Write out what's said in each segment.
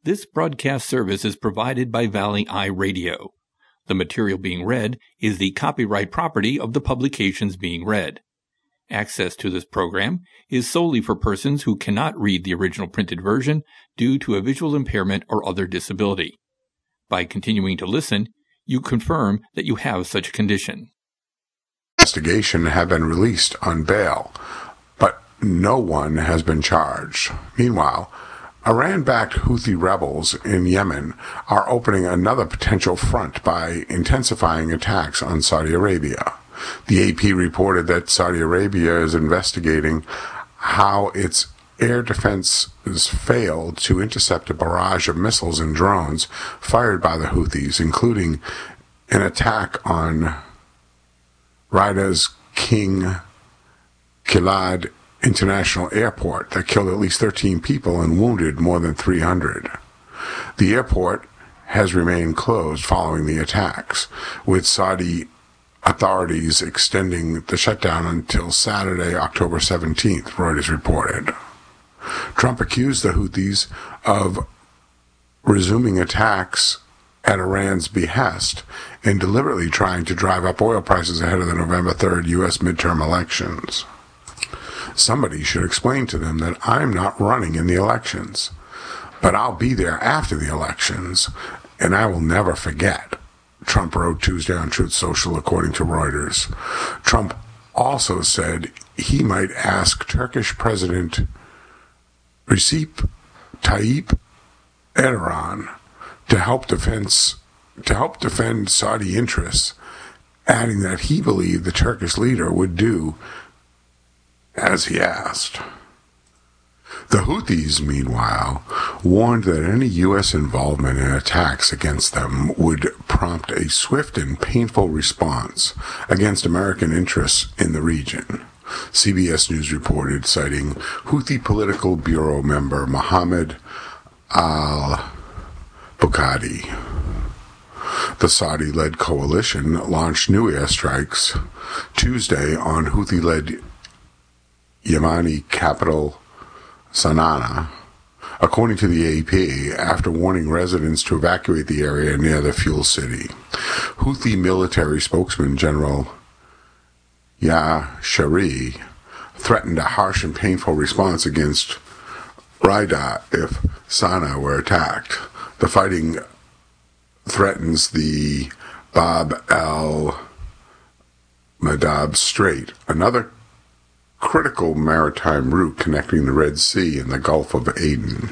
This broadcast service is provided by Valley Eye Radio. The material being read is the copyright property of the publications being read. Access to this program is solely for persons who cannot read the original printed version due to a visual impairment or other disability. By continuing to listen, you confirm that you have such a condition. Investigation have been released on bail, but no one has been charged. Meanwhile, Iran-backed Houthi rebels in Yemen are opening another potential front by intensifying attacks on Saudi Arabia. The AP reported that Saudi Arabia is investigating how its air defenses failed to intercept a barrage of missiles and drones fired by the Houthis, including an attack on Riyadh's King Khalid International Airport that killed at least 13 people and wounded more than 300. The airport has remained closed following the attacks, with Saudi authorities extending the shutdown until Saturday, October 17th, Reuters reported. Trump accused the Houthis of resuming attacks at Iran's behest and deliberately trying to drive up oil prices ahead of the November 3rd U.S. midterm elections. Somebody should explain to them that I'm not running in the elections, but I'll be there after the elections, and I will never forget, Trump wrote Tuesday on Truth Social, according to Reuters. Trump also said he might ask Turkish President Recep Tayyip Erdogan to help defend Saudi interests, adding that he believed the Turkish leader would do as he asked. The Houthis, meanwhile, warned that any U.S. involvement in attacks against them would prompt a swift and painful response against American interests in the region. CBS News reported, citing Houthi Political Bureau member Mohammed al-Bukhari. The Saudi-led coalition launched new airstrikes Tuesday on Houthi-led Yemeni capital Sana'a, according to the AP, after warning residents to evacuate the area near the fuel city. Houthi military spokesman General Shari threatened a harsh and painful response against Riyadh if Sana'a were attacked. The fighting threatens the Bab el-Mandab Strait, another critical maritime route connecting the Red Sea and the Gulf of Aden.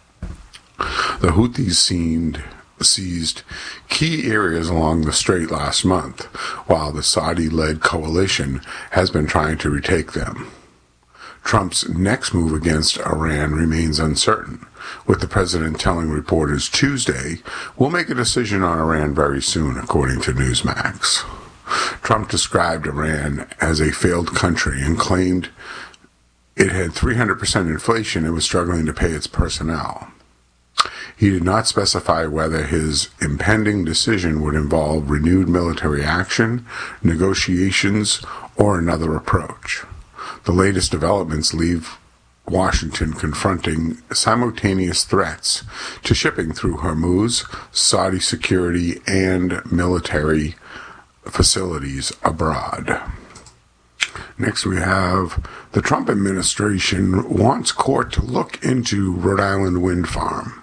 The Houthis seized key areas along the strait last month, while the Saudi-led coalition has been trying to retake them. Trump's next move against Iran remains uncertain, with the president telling reporters Tuesday, "We'll make a decision on Iran very soon," according to Newsmax. Trump described Iran as a failed country and claimed it had 300% inflation and was struggling to pay its personnel. He did not specify whether his impending decision would involve renewed military action, negotiations, or another approach. The latest developments leave Washington confronting simultaneous threats to shipping through Hormuz, Saudi security, and military facilities abroad. Next, we have the Trump administration wants court to look into Rhode Island wind farm,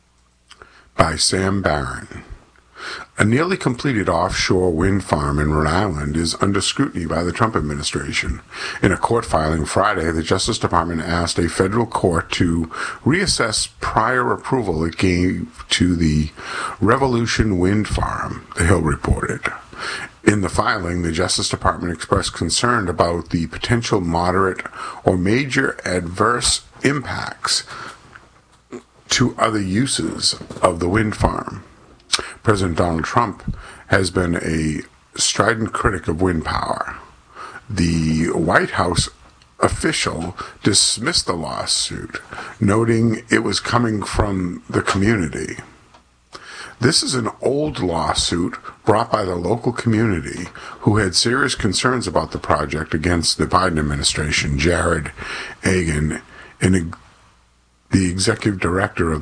by Sam Barron. A nearly completed offshore wind farm in Rhode Island is under scrutiny by the Trump administration. In a court filing Friday, the Justice Department asked a federal court to reassess prior approval it gave to the Revolution Wind Farm, The Hill reported. In the filing, the Justice Department expressed concern about the potential moderate or major adverse impacts to other uses of the wind farm. President Donald Trump has been a strident critic of wind power. The White House official dismissed the lawsuit, noting it was coming from the community. This is an old lawsuit brought by the local community who had serious concerns about the project against the Biden administration. Jared Hagan, the executive director of